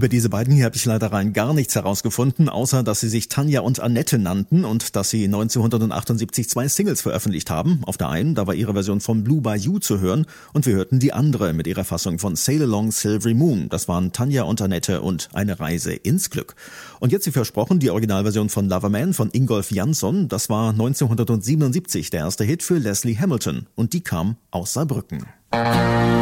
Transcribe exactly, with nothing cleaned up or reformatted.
Über diese beiden hier habe ich leider rein gar nichts herausgefunden, außer dass sie sich Tanja und Annette nannten und dass sie neunzehnhundertachtundsiebzig zwei Singles veröffentlicht haben. Auf der einen, da war ihre Version von Blue Bayou zu hören und wir hörten die andere mit ihrer Fassung von Sail Along Silvery Moon. Das waren Tanja und Annette und Eine Reise ins Glück. Und jetzt wie versprochen die Originalversion von Loverman von Ingolf Jansson. Das war neunzehnhundertsiebenundsiebzig der erste Hit für Leslie Hamilton und die kam aus Saarbrücken.